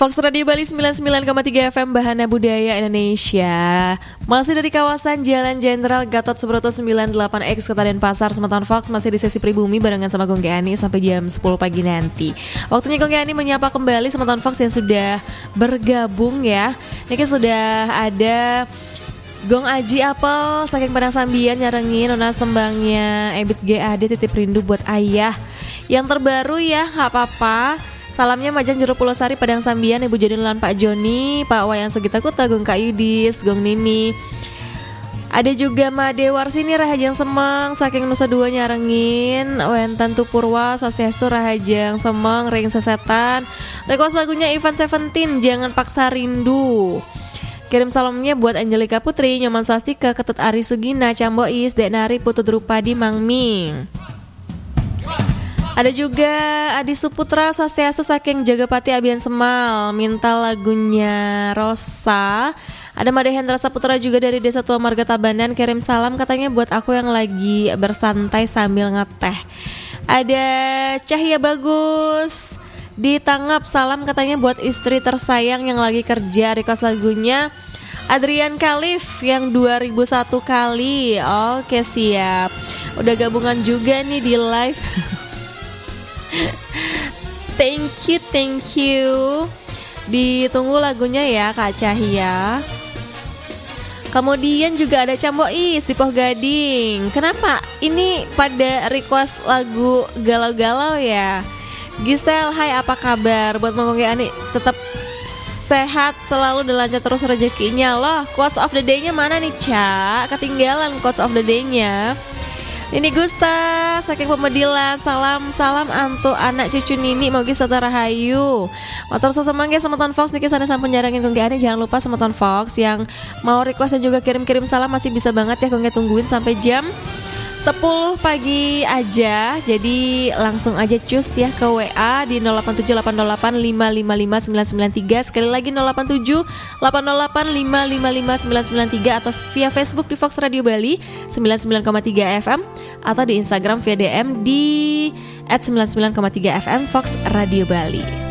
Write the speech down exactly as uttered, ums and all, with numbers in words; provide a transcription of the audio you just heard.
Fox Radio Bali sembilan puluh sembilan koma tiga F M Bahana Budaya Indonesia. Masih dari kawasan Jalan Jenderal Gatot Subroto sembilan puluh delapan X Kota Denpasar, Semeton Fox masih di sesi pribumi barengan sama Gong Ani sampai jam sepuluh pagi nanti. Waktunya Gong Ani menyapa kembali Semeton Fox yang sudah bergabung ya. Ini sudah ada Gong Aji Apel saking Padang Sambian nyarengin Nonas tembangnya Ebit G A D titip rindu buat ayah. Yang terbaru ya, gak apa-apa. Salamnya Majang Jeruk Pulau Sari Padang Sambian, Ibu Jadilan Pak Joni, Pak Wayan Segita Kuta, Gong Kak Yudis, Gong Nini. Ada juga Made Warsini Rahajang Semeng saking Nusa Dua nyarengin Wentan Tupurwa Swastiastu Rahajang Semeng Ring Sesetan. Request lagunya Ivan Seventeen Jangan Paksa Rindu. Kirim salamnya buat Angelika Putri, Nyoman Sastika, Ketut Ari Sugina, Cambois, Dek Nari, Putut Drupadi, Mang Ming. Ada juga Adi Suputra Swastiastu saking Jagapati Abian Semal minta lagunya Rosa. Ada Made Hendra Saputra juga dari Desa Tua Marga Tabanan kirim salam katanya buat aku yang lagi bersantai sambil ngeteh. Ada Cahya Bagus di Tangap salam katanya buat istri tersayang yang lagi kerja. Request lagunya Adrian Khalif yang dua ribu satu kali. Oke siap. Udah gabungan juga nih di live. Thank you, thank you. Ditunggu lagunya ya Kak Cahya. Kemudian juga ada Cambois di Poh Gading. Kenapa? Ini pada request lagu galau-galau ya. Gisel, hai apa kabar? Buat Mangkong Ani tetap sehat selalu dan lancar terus rezekinya. Loh, quotes of the day-nya mana nih, Cak? Ketinggalan quotes of the day-nya. Nini Gusta, saking Pemedilan, salam salam antu anak cucu Nini, mogi serta rahayu. Motor sesemangnya Semeton Fox niki sana sampun nyarangin Gong Ani. Jangan lupa Semeton Fox yang mau request dan juga kirim-kirim salam masih bisa banget ya Gong tungguin sampai jam sepuluh pagi aja. Jadi langsung aja cus ya ke W A di nol delapan tujuh delapan nol delapan lima lima lima sembilan sembilan tiga. Sekali lagi nol delapan tujuh delapan nol delapan lima lima lima sembilan sembilan tiga atau via Facebook di Fox Radio Bali sembilan puluh sembilan koma tiga F M atau di Instagram via D M di et sembilan puluh sembilan koma tiga F M Fox Radio Bali.